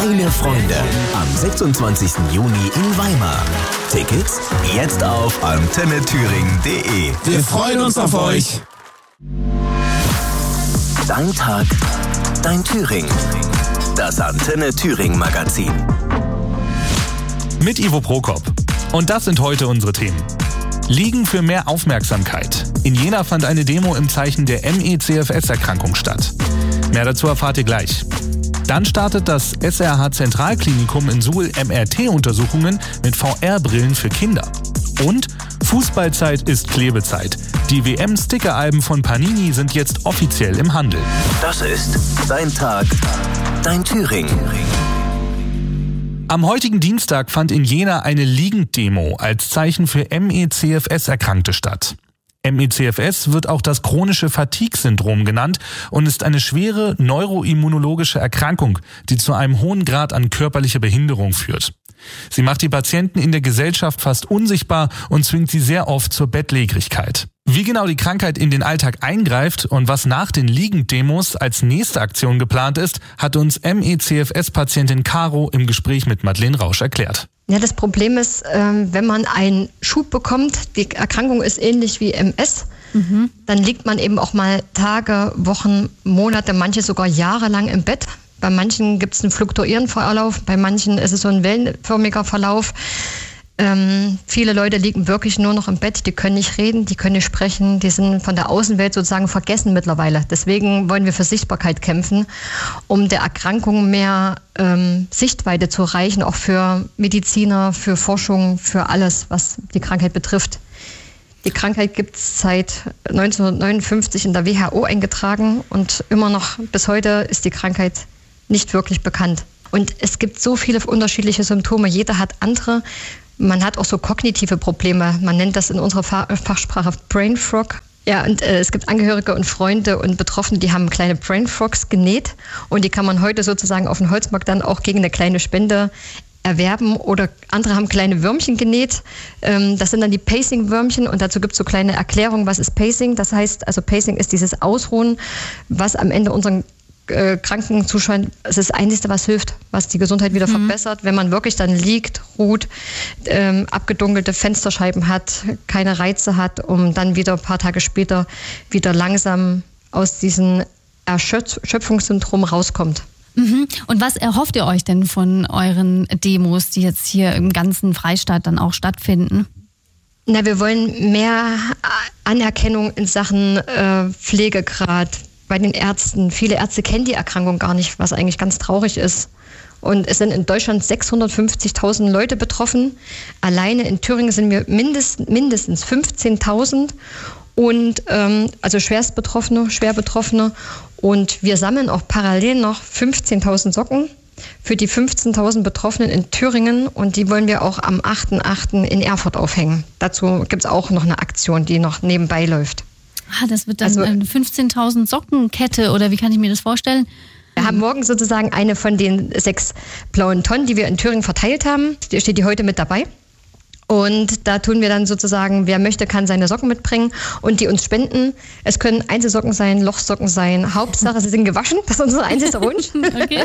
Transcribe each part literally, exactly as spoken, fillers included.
Heile Freunde am sechsundzwanzigsten Juni in Weimar. Tickets jetzt auf antenne thüringen punkt de. Wir freuen uns auf euch. Dein Tag, dein Thüringen. Das Antenne Thüringen Magazin. Mit Ivo Prokop. Und das sind heute unsere Themen. Liegen für mehr Aufmerksamkeit. In Jena fand eine Demo im Zeichen der M E C F S-Erkrankung statt. Mehr dazu erfahrt ihr gleich. Dann startet das S R H-Zentralklinikum in Suhl M R T-Untersuchungen mit V R-Brillen für Kinder. Und Fußballzeit ist Klebezeit. Die W M-Stickeralben von Panini sind jetzt offiziell im Handel. Das ist Dein Tag, dein Thüringen. Am heutigen Dienstag fand in Jena eine Liegenddemo als Zeichen für M E C F S-Erkrankte statt. M E C F S wird auch das chronische Fatigue-Syndrom genannt und ist eine schwere neuroimmunologische Erkrankung, die zu einem hohen Grad an körperlicher Behinderung führt. Sie macht die Patienten in der Gesellschaft fast unsichtbar und zwingt sie sehr oft zur Bettlägerigkeit. Wie genau die Krankheit in den Alltag eingreift und was nach den Liegenddemos als nächste Aktion geplant ist, hat uns M E C F S-Patientin Caro im Gespräch mit Madeleine Rausch erklärt. Ja, das Problem ist, wenn man einen Schub bekommt, die Erkrankung ist ähnlich wie M S, mhm. dann liegt man eben auch mal Tage, Wochen, Monate, manche sogar jahrelang im Bett. Bei manchen gibt es einen fluktuierenden Verlauf, bei manchen ist es so ein wellenförmiger Verlauf. Ähm, viele Leute liegen wirklich nur noch im Bett, die können nicht reden, die können nicht sprechen, die sind von der Außenwelt sozusagen vergessen mittlerweile. Deswegen wollen wir für Sichtbarkeit kämpfen, um der Erkrankung mehr ähm, Sichtweite zu erreichen, auch für Mediziner, für Forschung, für alles, was die Krankheit betrifft. Die Krankheit gibt es seit neunzehnhundertneunundfünfzig in der W H O eingetragen und immer noch bis heute ist die Krankheit nicht wirklich bekannt. Und es gibt so viele unterschiedliche Symptome, jeder hat andere. Man hat auch so kognitive Probleme. Man nennt das in unserer Fachsprache Brain Fog. Ja, und äh, es gibt Angehörige und Freunde und Betroffene, die haben kleine Brain Frogs genäht. Und die kann man heute sozusagen auf dem Holzmarkt dann auch gegen eine kleine Spende erwerben. Oder andere haben kleine Würmchen genäht. Ähm, das sind dann die Pacing-Würmchen. Und dazu gibt es so kleine Erklärungen, was ist Pacing. Das heißt, also Pacing ist dieses Ausruhen, was am Ende unseren Äh, Krankenzustand, es ist das Einzige, was hilft, was die Gesundheit wieder mhm. verbessert, wenn man wirklich dann liegt, ruht, ähm, abgedunkelte Fensterscheiben hat, keine Reize hat, um dann wieder ein paar Tage später wieder langsam aus diesem Erschöpfungssyndrom rauskommt. Mhm. Und was erhofft ihr euch denn von euren Demos, die jetzt hier im ganzen Freistaat dann auch stattfinden? Na, wir wollen mehr Anerkennung in Sachen äh, Pflegegrad bei den Ärzten. Viele Ärzte kennen die Erkrankung gar nicht, was eigentlich ganz traurig ist. Und es sind in Deutschland sechshundertfünfzigtausend Leute betroffen. Alleine in Thüringen sind wir mindest, mindestens fünfzehntausend und ähm, also schwerst Betroffene, schwer Betroffene. Und wir sammeln auch parallel noch fünfzehntausend Socken für die fünfzehntausend Betroffenen in Thüringen und die wollen wir auch am achten achten in Erfurt aufhängen. Dazu gibt es auch noch eine Aktion, die noch nebenbei läuft. Ah, das wird dann also, eine fünfzehntausend Sockenkette oder wie kann ich mir das vorstellen? Wir haben morgen sozusagen eine von den sechs blauen Tonnen, die wir in Thüringen verteilt haben. Die steht die heute mit dabei. Und da tun wir dann sozusagen, wer möchte, kann seine Socken mitbringen und die uns spenden. Es können Einzelsocken sein, Lochsocken sein. Hauptsache, sie sind gewaschen. Das ist unser einziger Wunsch. Okay.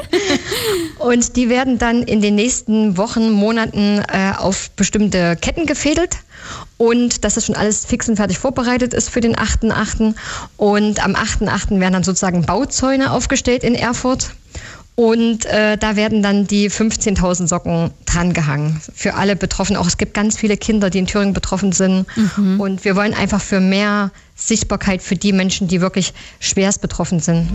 Und die werden dann in den nächsten Wochen, Monaten äh, auf bestimmte Ketten gefädelt. Und dass das schon alles fix und fertig vorbereitet ist für den achten achten Und am achten achten werden dann sozusagen Bauzäune aufgestellt in Erfurt. Und äh, da werden dann die fünfzehntausend Socken dran gehangen. Für alle Betroffenen. Auch es gibt ganz viele Kinder, die in Thüringen betroffen sind. Mhm. Und wir wollen einfach für mehr Sichtbarkeit für die Menschen, die wirklich schwerst betroffen sind.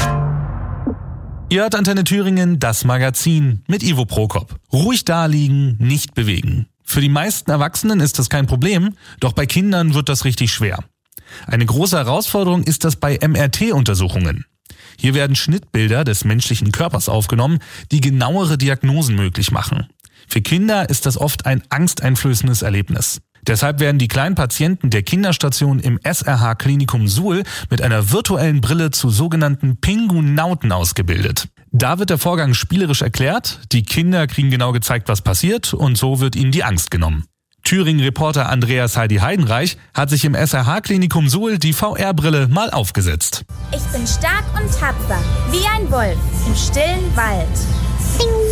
Ihr hört Antenne Thüringen, das Magazin mit Ivo Prokop. Ruhig daliegen, nicht bewegen. Für die meisten Erwachsenen ist das kein Problem, doch bei Kindern wird das richtig schwer. Eine große Herausforderung ist das bei M R T-Untersuchungen. Hier werden Schnittbilder des menschlichen Körpers aufgenommen, die genauere Diagnosen möglich machen. Für Kinder ist das oft ein angsteinflößendes Erlebnis. Deshalb werden die kleinen Patienten der Kinderstation im S R H-Klinikum Suhl mit einer virtuellen Brille zu sogenannten Pingunauten ausgebildet. Da wird der Vorgang spielerisch erklärt, die Kinder kriegen genau gezeigt, was passiert und so wird ihnen die Angst genommen. Thüringen-Reporter Andreas Heidi Heidenreich hat sich im S R H-Klinikum Suhl die V R-Brille mal aufgesetzt. Ich bin stark und tapfer, wie ein Wolf im stillen Wald. Bing.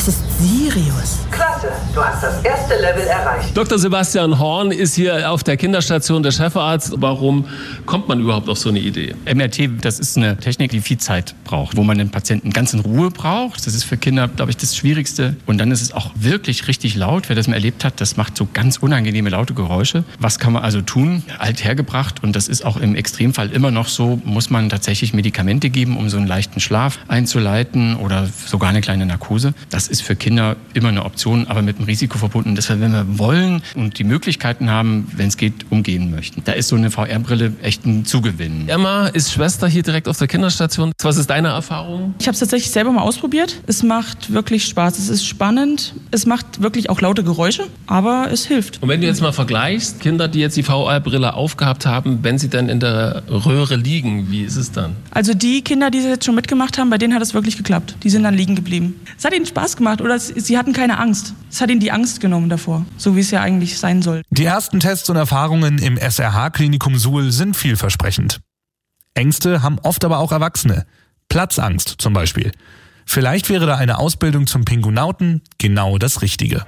Es ist Sirius. Klasse, du hast das erste Level erreicht. Doktor Sebastian Horn ist hier auf der Kinderstation der Chefarzt. Warum kommt man überhaupt auf so eine Idee? M R T, das ist eine Technik, die viel Zeit braucht, wo man den Patienten ganz in Ruhe braucht. Das ist für Kinder, glaube ich, das Schwierigste. Und dann ist es auch wirklich richtig laut. Wer das mal erlebt hat, das macht so ganz unangenehme, laute Geräusche. Was kann man also tun? Althergebracht. Und das ist auch im Extremfall immer noch so, muss man tatsächlich Medikamente geben, um so einen leichten Schlaf einzuleiten oder sogar eine kleine Narkose. Das ist für Kinder immer eine Option, aber mit einem Risiko verbunden, dass wir, wenn wir wollen und die Möglichkeiten haben, wenn es geht, umgehen möchten. Da ist so eine V R-Brille echt ein Zugewinn. Emma ist Schwester hier direkt auf der Kinderstation. Was ist deine Erfahrung? Ich habe es tatsächlich selber mal ausprobiert. Es macht wirklich Spaß. Es ist spannend. Es macht wirklich auch laute Geräusche, aber es hilft. Und wenn du jetzt mal vergleichst, Kinder, die jetzt die V R-Brille aufgehabt haben, wenn sie dann in der Röhre liegen, wie ist es dann? Also die Kinder, die jetzt schon mitgemacht haben, bei denen hat es wirklich geklappt. Die sind dann liegen geblieben. Es hat ihnen Spaß gemacht oder sie hatten keine Angst. Es hat ihnen die Angst genommen davor, so wie es ja eigentlich sein soll. Die ersten Tests und Erfahrungen im S R H-Klinikum Suhl sind vielversprechend. Ängste haben oft aber auch Erwachsene. Platzangst zum Beispiel. Vielleicht wäre da eine Ausbildung zum Pingunauten genau das Richtige.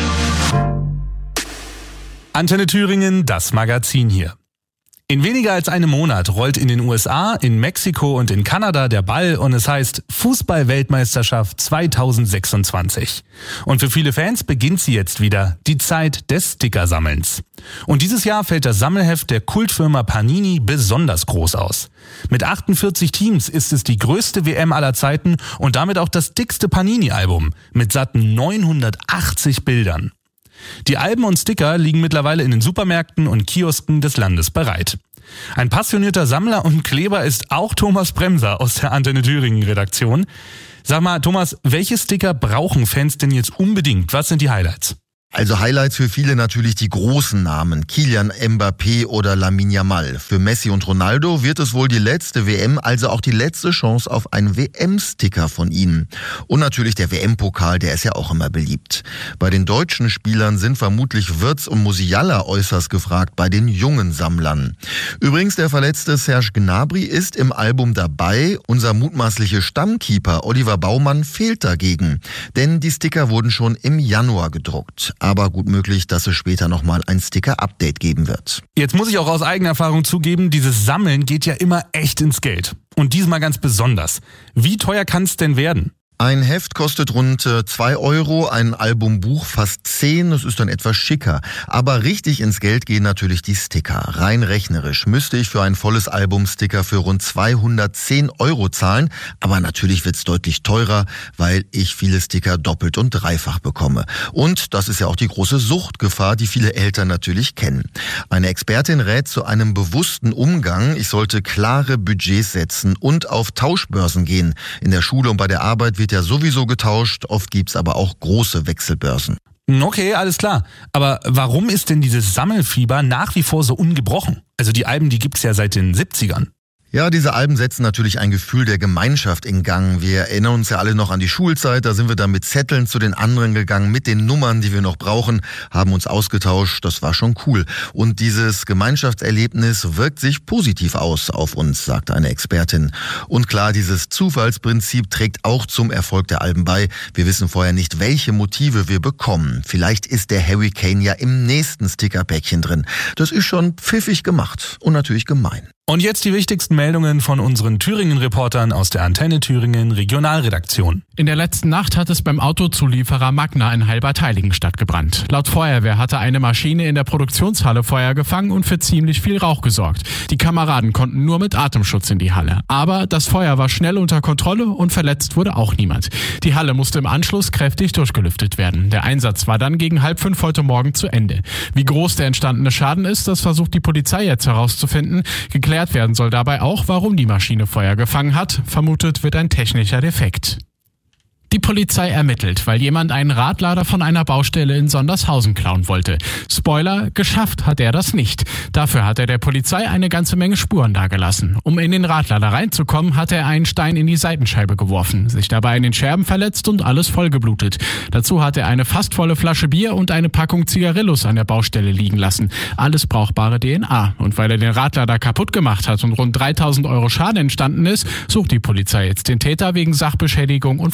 Antenne Thüringen, das Magazin hier. In weniger als einem Monat rollt in den U S A, in Mexiko und in Kanada der Ball und es heißt Fußball-Weltmeisterschaft zweitausendsechsundzwanzig. Und für viele Fans beginnt sie jetzt wieder, die Zeit des Stickersammelns. Und dieses Jahr fällt das Sammelheft der Kultfirma Panini besonders groß aus. Mit achtundvierzig Teams ist es die größte W M aller Zeiten und damit auch das dickste Panini-Album mit satten neunhundertachtzig Bildern. Die Alben und Sticker liegen mittlerweile in den Supermärkten und Kiosken des Landes bereit. Ein passionierter Sammler und Kleber ist auch Thomas Bremser aus der Antenne Thüringen Redaktion. Sag mal, Thomas, welche Sticker brauchen Fans denn jetzt unbedingt? Was sind die Highlights? Also Highlights für viele natürlich die großen Namen, Kylian Mbappé oder Lamine Yamal. Für Messi und Ronaldo wird es wohl die letzte W M, also auch die letzte Chance auf einen W M-Sticker von ihnen. Und natürlich der W M-Pokal, der ist ja auch immer beliebt. Bei den deutschen Spielern sind vermutlich Wirtz und Musiala äußerst gefragt, bei den jungen Sammlern. Übrigens, der verletzte Serge Gnabry ist im Album dabei. Unser mutmaßlicher Stammkeeper Oliver Baumann fehlt dagegen. Denn die Sticker wurden schon im Januar gedruckt. Aber gut möglich, dass es später nochmal ein Sticker-Update geben wird. Jetzt muss ich auch aus eigener Erfahrung zugeben, dieses Sammeln geht ja immer echt ins Geld. Und diesmal ganz besonders. Wie teuer kann es denn werden? Ein Heft kostet rund zwei Euro, ein Albumbuch fast zehn, das ist dann etwas schicker. Aber richtig ins Geld gehen natürlich die Sticker. Rein rechnerisch müsste ich für ein volles Album Sticker für rund zweihundertzehn Euro zahlen. Aber natürlich wird's deutlich teurer, weil ich viele Sticker doppelt und dreifach bekomme. Und das ist ja auch die große Suchtgefahr, die viele Eltern natürlich kennen. Eine Expertin rät zu einem bewussten Umgang. Ich sollte klare Budgets setzen und auf Tauschbörsen gehen. In der Schule und bei der Arbeit wird ja sowieso getauscht, oft gibt's aber auch große Wechselbörsen. Okay, alles klar. Aber warum ist denn dieses Sammelfieber nach wie vor so ungebrochen? Also die Alben, die gibt's ja seit den siebzigern. Ja, diese Alben setzen natürlich ein Gefühl der Gemeinschaft in Gang. Wir erinnern uns ja alle noch an die Schulzeit, da sind wir dann mit Zetteln zu den anderen gegangen, mit den Nummern, die wir noch brauchen, haben uns ausgetauscht, das war schon cool. Und dieses Gemeinschaftserlebnis wirkt sich positiv aus auf uns, sagt eine Expertin. Und klar, dieses Zufallsprinzip trägt auch zum Erfolg der Alben bei. Wir wissen vorher nicht, welche Motive wir bekommen. Vielleicht ist der Harry Kane ja im nächsten Stickerpäckchen drin. Das ist schon pfiffig gemacht und natürlich gemein. Und jetzt die wichtigsten Meldungen von unseren Thüringen-Reportern aus der Antenne Thüringen Regionalredaktion. In der letzten Nacht hat es beim Autozulieferer Magna in Heilbad-Heiligenstadt gebrannt. Laut Feuerwehr hatte eine Maschine in der Produktionshalle Feuer gefangen und für ziemlich viel Rauch gesorgt. Die Kameraden konnten nur mit Atemschutz in die Halle. Aber das Feuer war schnell unter Kontrolle und verletzt wurde auch niemand. Die Halle musste im Anschluss kräftig durchgelüftet werden. Der Einsatz war dann gegen halb fünf heute Morgen zu Ende. Wie groß der entstandene Schaden ist, das versucht die Polizei jetzt herauszufinden. Geklärt werden soll dabei auch, warum die Maschine Feuer gefangen hat. Vermutet wird ein technischer Defekt. Die Polizei ermittelt, weil jemand einen Radlader von einer Baustelle in Sondershausen klauen wollte. Spoiler, geschafft hat er das nicht. Dafür hat er der Polizei eine ganze Menge Spuren dagelassen. Um in den Radlader reinzukommen, hat er einen Stein in die Seitenscheibe geworfen, sich dabei in den Scherben verletzt und alles vollgeblutet. Dazu hat er eine fast volle Flasche Bier und eine Packung Zigarillos an der Baustelle liegen lassen. Alles brauchbare D N A. Und weil er den Radlader kaputt gemacht hat und rund dreitausend Euro Schaden entstanden ist, sucht die Polizei jetzt den Täter wegen Sachbeschädigung und versuchten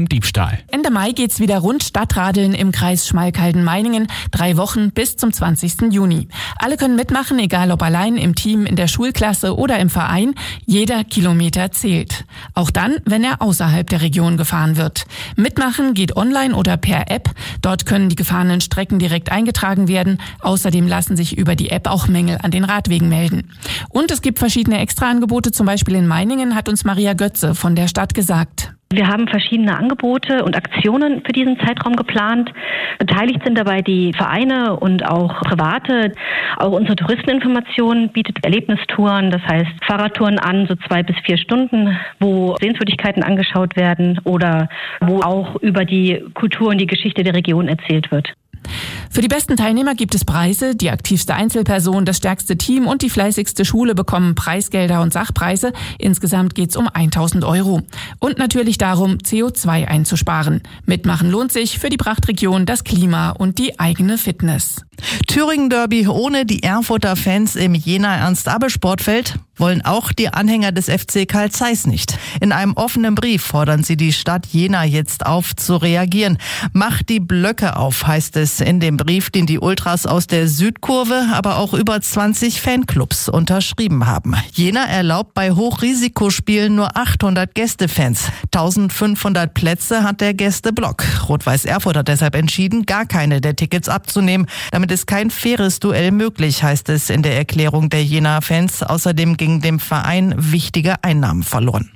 einem Diebstahl. Ende Mai geht's wieder rund Stadtradeln im Kreis Schmalkalden-Meiningen. Drei Wochen bis zum zwanzigsten Juni. Alle können mitmachen, egal ob allein, im Team, in der Schulklasse oder im Verein. Jeder Kilometer zählt. Auch dann, wenn er außerhalb der Region gefahren wird. Mitmachen geht online oder per App. Dort können die gefahrenen Strecken direkt eingetragen werden. Außerdem lassen sich über die App auch Mängel an den Radwegen melden. Und es gibt verschiedene Extraangebote, zum Beispiel in Meiningen, hat uns Maria Götze von der Stadt gesagt. Wir haben verschiedene Angebote und Aktionen für diesen Zeitraum geplant. Beteiligt sind dabei die Vereine und auch Private. Auch unsere Touristeninformation bietet Erlebnistouren, das heißt Fahrradtouren an, so zwei bis vier Stunden, wo Sehenswürdigkeiten angeschaut werden oder wo auch über die Kultur und die Geschichte der Region erzählt wird. Für die besten Teilnehmer gibt es Preise. Die aktivste Einzelperson, das stärkste Team und die fleißigste Schule bekommen Preisgelder und Sachpreise. Insgesamt geht's um tausend Euro. Und natürlich darum, C O zwei einzusparen. Mitmachen lohnt sich für die Prachtregion, das Klima und die eigene Fitness. Thüringen-Derby ohne die Erfurter Fans im Jena-Ernst-Abbe-Sportfeld wollen auch die Anhänger des F C Carl Zeiss nicht. In einem offenen Brief fordern sie die Stadt Jena jetzt auf, zu reagieren. Macht die Blöcke auf, heißt es in dem Brief, den die Ultras aus der Südkurve, aber auch über zwanzig Fanclubs unterschrieben haben. Jena erlaubt bei Hochrisikospielen nur achthundert Gästefans. eintausendfünfhundert Plätze hat der Gästeblock. Rot-Weiß Erfurt hat deshalb entschieden, gar keine der Tickets abzunehmen. Damit ist kein faires Duell möglich, heißt es in der Erklärung der Jena-Fans. Außerdem gingen dem Verein wichtige Einnahmen verloren.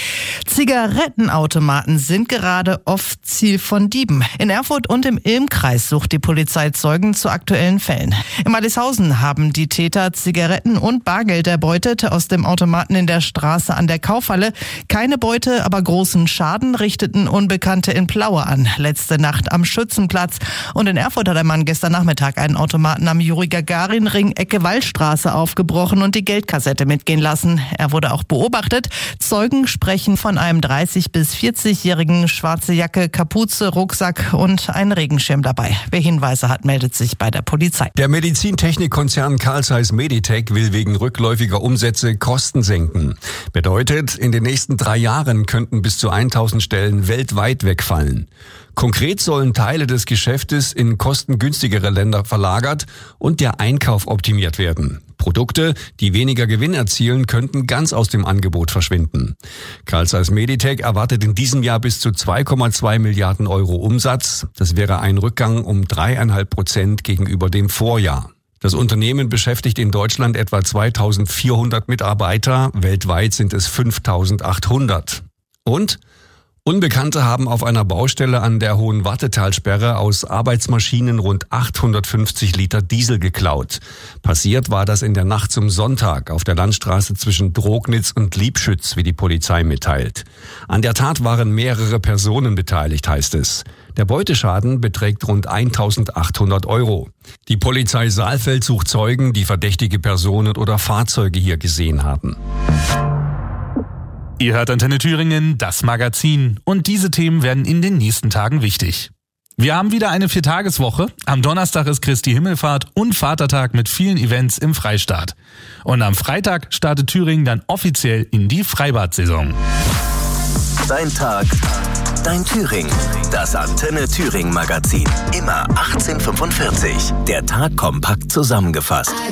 Zigarettenautomaten sind gerade oft Ziel von Dieben. In Erfurt und im Ilm-Kreis sucht die Polizei Zeugen zu aktuellen Fällen. In Madishausen haben die Täter Zigaretten und Bargeld erbeutet aus dem Automaten in der Straße an der Kaufhalle. Keine Beute, aber großen Schaden richteten Unbekannte in Plaue an. Letzte Nacht am Schützenplatz. Und in Erfurt hat der Mann gestern Nachmittag einen Automaten am Juri-Gagarin-Ring Ecke Wallstraße aufgebrochen und die Geldkassette mitgehen lassen. Er wurde auch beobachtet. Zeugen sprechen von einem dreißig- bis vierzig-jährigen, schwarze Jacke, Kapuze, Rucksack und einen Regenschirm dabei. Wer Hinweise hat, meldet sich bei der Polizei. Der Medizintechnikkonzern Carl Zeiss Meditech will wegen rückläufiger Umsätze Kosten senken. Bedeutet, in den nächsten drei Jahren könnten bis zu tausend Stellen weltweit wegfallen. Konkret sollen Teile des Geschäftes in kostengünstigere Länder verlagert und der Einkauf optimiert werden. Produkte, die weniger Gewinn erzielen, könnten ganz aus dem Angebot verschwinden. Carl Zeiss Meditech erwartet in diesem Jahr bis zu zwei Komma zwei Milliarden Euro Umsatz. Das wäre ein Rückgang um dreieinhalb Prozent gegenüber dem Vorjahr. Das Unternehmen beschäftigt in Deutschland etwa zweitausendvierhundert Mitarbeiter, weltweit sind es fünftausendachthundert. Und Unbekannte haben auf einer Baustelle an der Hohen Wartetalsperre aus Arbeitsmaschinen rund achthundertfünfzig Liter Diesel geklaut. Passiert war das in der Nacht zum Sonntag auf der Landstraße zwischen Drognitz und Liebschütz, wie die Polizei mitteilt. An der Tat waren mehrere Personen beteiligt, heißt es. Der Beuteschaden beträgt rund eintausendachthundert Euro. Die Polizei Saalfeld sucht Zeugen, die verdächtige Personen oder Fahrzeuge hier gesehen haben. Ihr hört Antenne Thüringen, das Magazin. Und diese Themen werden in den nächsten Tagen wichtig. Wir haben wieder eine Viertageswoche. Am Donnerstag ist Christi Himmelfahrt und Vatertag mit vielen Events im Freistaat. Und am Freitag startet Thüringen dann offiziell in die Freibad-Saison. Dein Tag, dein Thüringen. Das Antenne Thüringen Magazin. Immer achtzehn Uhr fünfundvierzig. Der Tag kompakt zusammengefasst.